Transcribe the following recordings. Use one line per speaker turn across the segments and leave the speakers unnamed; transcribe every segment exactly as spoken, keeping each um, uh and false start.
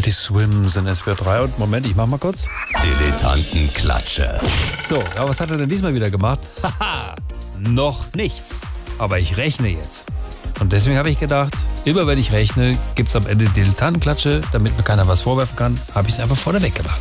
Teddy Swims in S W R drei und Moment, ich mach mal kurz.
Dilettantenklatsche.
So, ja, was hat er denn diesmal wieder gemacht? Haha, noch nichts. Aber ich rechne jetzt. Und deswegen habe ich gedacht, immer wenn ich rechne, gibt es am Ende Dilettantenklatsche, damit mir keiner was vorwerfen kann, habe ich es einfach vorneweg gemacht.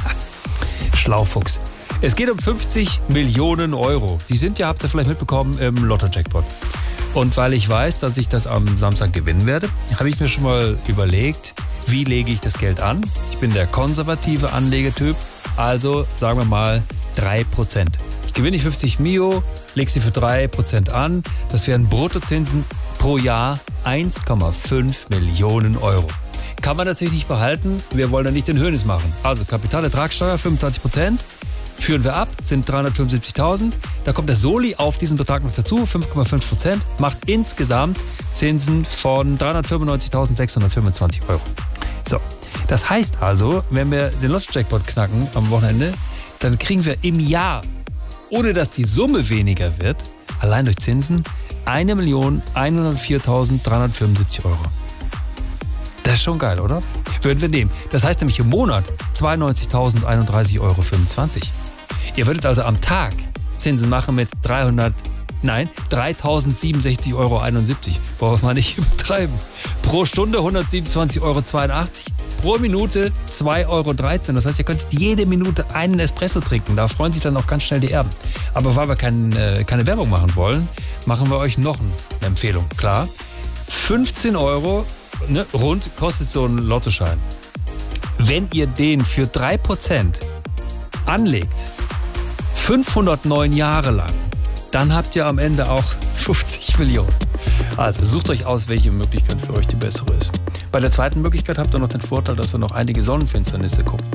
Schlaufuchs. Es geht um fünfzig Millionen Euro. Die sind ja, habt ihr vielleicht mitbekommen, im Lotto-Jackpot. Und weil ich weiß, dass ich das am Samstag gewinnen werde, habe ich mir schon mal überlegt, wie lege ich das Geld an? Ich bin der konservative Anlegetyp, also sagen wir mal drei Prozent. Ich gewinne fünfzig Mio, lege sie für drei Prozent an. Das wären Bruttozinsen pro Jahr eins Komma fünf Millionen Euro. Kann man natürlich nicht behalten, wir wollen ja nicht den Hönes machen. Also Kapitalertragssteuer fünfundzwanzig Prozent. Führen wir ab, sind dreihundertfünfundsiebzigtausend. Da kommt der Soli auf diesen Betrag noch dazu, fünf Komma fünf Prozent, macht insgesamt Zinsen von dreihundertfünfundneunzigtausendsechshundertfünfundzwanzig Euro. So, das heißt also, wenn wir den Lotto-Jackpot knacken am Wochenende, dann kriegen wir im Jahr, ohne dass die Summe weniger wird, allein durch Zinsen, eine Million hundertviertausenddreihundertfünfundsiebzig Euro. Das ist schon geil, oder? Würden wir nehmen. Das heißt nämlich im Monat zweiundneunzigtausendeinunddreißig Euro fünfundzwanzig. Ihr würdet also am Tag Zinsen machen mit dreihundert, nein, dreitausendsiebenundsechzig Euro einundsiebzig. Braucht man nicht übertreiben. Pro Stunde hundertsiebenundzwanzig Euro zweiundachtzig. Pro Minute zwei Euro dreizehn. Das heißt, ihr könntet jede Minute einen Espresso trinken. Da freuen sich dann auch ganz schnell die Erben. Aber weil wir kein, äh, keine Werbung machen wollen, machen wir euch noch eine Empfehlung. Klar, fünfzehn Euro ne, rund kostet so ein Lottoschein. Wenn ihr den für drei Prozent anlegt, fünfhundertneun Jahre lang, dann habt ihr am Ende auch fünfzig Millionen. Also sucht euch aus, welche Möglichkeit für euch die bessere ist. Bei der zweiten Möglichkeit habt ihr noch den Vorteil, dass ihr noch einige Sonnenfinsternisse guckt.